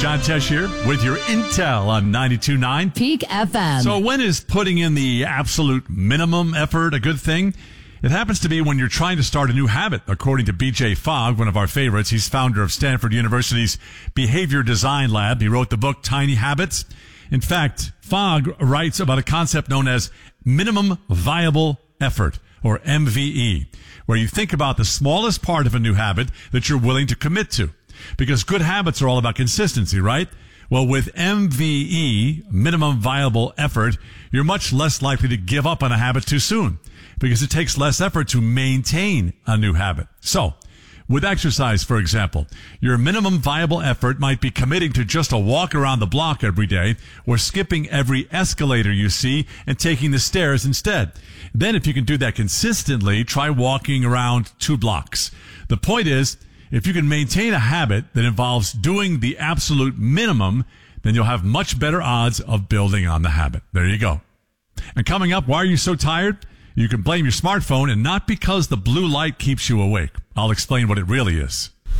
John Tesh here with your intel on 92.9 Peak FM. So when is putting in the absolute minimum effort a good thing? It happens to be when you're trying to start a new habit, according to B.J. Fogg, one of our favorites. He's founder of Stanford University's Behavior Design Lab. He wrote the book Tiny Habits. In fact, Fogg writes about a concept known as minimum viable effort, or MVE, where you think about the smallest part of a new habit that you're willing to commit to. Because good habits are all about consistency, right? Well, with MVE, minimum viable effort, you're much less likely to give up on a habit too soon because it takes less effort to maintain a new habit. So, with exercise, for example, your minimum viable effort might be committing to just a walk around the block every day or skipping every escalator you see and taking the stairs instead. Then if you can do that consistently, try walking around 2 blocks. The point is, if you can maintain a habit that involves doing the absolute minimum, then you'll have much better odds of building on the habit. There you go. And coming up, why are you so tired? You can blame your smartphone and not because the blue light keeps you awake. I'll explain what it really is.